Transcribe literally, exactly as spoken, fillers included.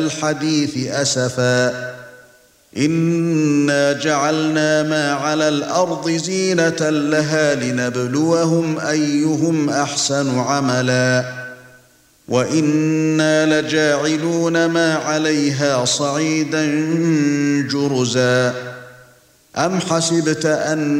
الحديث أسفا إنا جعلنا ما على الأرض زينة لها لنبلوهم أيهم أحسن عملا وإنا لجاعلون ما عليها صعيدا جرزا أم حسبت أن